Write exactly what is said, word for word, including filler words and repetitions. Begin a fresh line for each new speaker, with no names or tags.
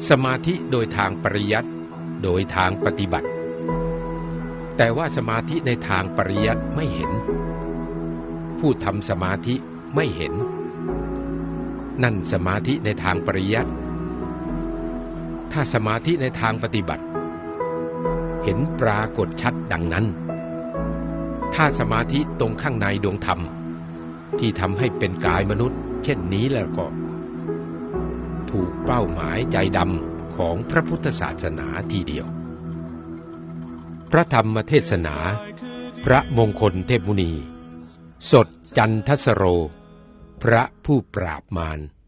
สมาธิโดยทางปริยัติโดยทางปฏิบัติแต่ว่าสมาธิในทางปริยัติไม่เห็นผู้ทำสมาธิไม่เห็นนั่นสมาธิในทางปริยัติถ้าสมาธิในทางปฏิบัติเห็นปรากฏชัดดังนั้นถ้าสมาธิตรงข้างในดวงธรรมที่ทำให้เป็นกายมนุษย์เช่นนี้แล้วก็ถูกเป้าหมายใจดำของพระพุทธศาสนาทีเดียวพระธรรมเทศนาพระมงคลเทพมุนีสดจันทสโรพระผู้ปราบมาร